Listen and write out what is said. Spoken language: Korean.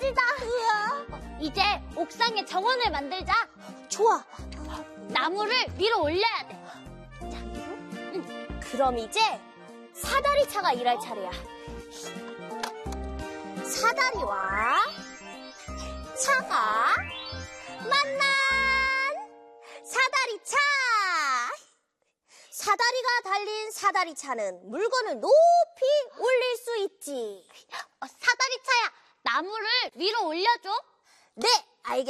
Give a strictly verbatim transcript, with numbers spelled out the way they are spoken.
멋지다. 어, 이제 옥상에 정원을 만들자. 좋아. 나무를 위로 올려야 돼. 자, 응. 그럼 이제 사다리차가 일할 차례야. 사다리와 차가 만난 사다리차. 사다리가 달린 사다리차는 물건을 높이 올릴 수 있지. 어, 사다리차야, 나무를 위로 올려줘. 네, 알겠습니다.